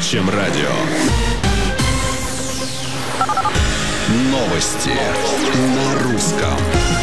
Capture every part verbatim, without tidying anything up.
чем радио. Новости на русском.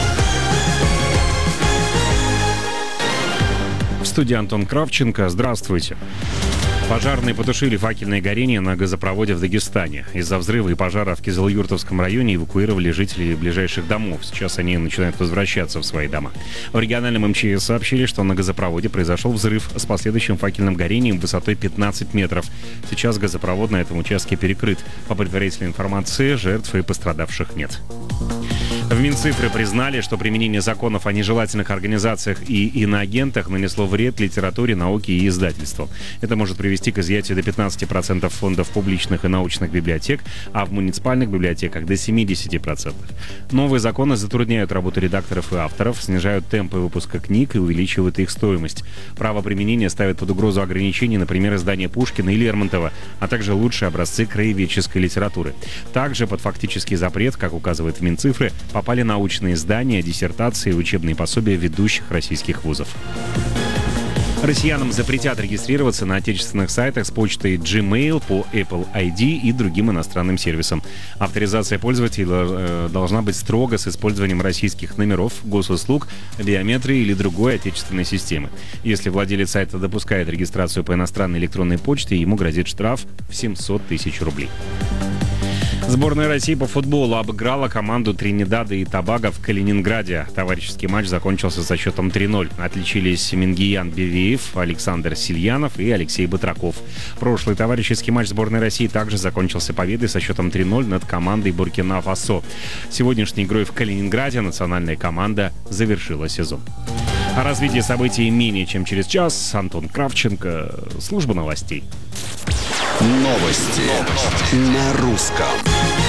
В студии Антон Кравченко. Здравствуйте. Пожарные потушили факельное горение на газопроводе в Дагестане. Из-за взрыва и пожара в Кизыл-Юртовском районе эвакуировали жителей ближайших домов. Сейчас они начинают возвращаться в свои дома. В региональном эм че эс сообщили, что на газопроводе произошел взрыв с последующим факельным горением высотой пятнадцать метров. Сейчас газопровод на этом участке перекрыт. По предварительной информации, жертв и пострадавших нет. В Минцифры признали, что применение законов о нежелательных организациях и иноагентах нанесло вред литературе, науке и издательству. Это может привести к изъятию до пятнадцати процентов фондов публичных и научных библиотек, а в муниципальных библиотеках до семидесяти процентов. Новые законы затрудняют работу редакторов и авторов, снижают темпы выпуска книг и увеличивают их стоимость. Право применения ставит под угрозу ограничений, например, издания Пушкина и Лермонтова, а также лучшие образцы краеведческой литературы. Также под фактический запрет, как указывает в Минцифры, попали научные издания, диссертации и учебные пособия ведущих российских вузов. Россиянам запретят регистрироваться на отечественных сайтах с почтой Gmail по Apple ай ди и другим иностранным сервисам. Авторизация пользователя э, должна быть строго с использованием российских номеров, госуслуг, биометрии или другой отечественной системы. Если владелец сайта допускает регистрацию по иностранной электронной почте, ему грозит штраф в семьсот тысяч рублей. Сборная России по футболу обыграла команду Тринидада и Тобаго в Калининграде. Товарищеский матч закончился со счетом три ноль. Отличились Мингиян Бевеев, Александр Сильянов и Алексей Батраков. Прошлый товарищеский матч сборной России также закончился победой со счетом три ноль над командой Буркина-Фасо. Сегодняшней игрой в Калининграде национальная команда завершила сезон. О развитии событий менее чем через час. Антон Кравченко, служба новостей. Новости на русском.